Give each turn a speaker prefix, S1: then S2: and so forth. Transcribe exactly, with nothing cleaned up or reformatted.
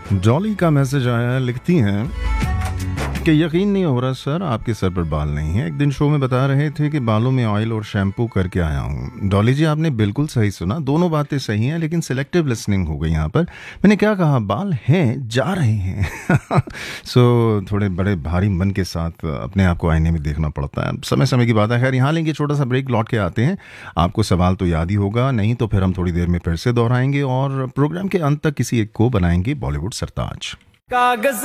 S1: डॉली का मैसेज आया, लिखती हैं कि यकीन नहीं हो रहा सर, आपके सर पर बाल नहीं है। एक दिन शो में बता रहे थे कि बालों में ऑयल और शैम्पू करके आया हूँ। डॉली जी, आपने बिल्कुल सही सुना, दोनों बातें सही हैं, लेकिन सिलेक्टिव लिसनिंग हो गई यहाँ पर। मैंने क्या कहा? बाल हैं, जा रहे हैं। सो so, थोड़े बड़े भारी मन के साथ अपने आप को आईने में देखना पड़ता है, समय समय की बात है। खैर, यहाँ लेंगे छोटा सा ब्रेक, लौट के आते हैं। आपको सवाल तो याद ही होगा, नहीं तो फिर हम थोड़ी देर में फिर से दोहराएंगे और प्रोग्राम के अंत तक किसी एक को बनाएंगे बॉलीवुड सरताज। कागज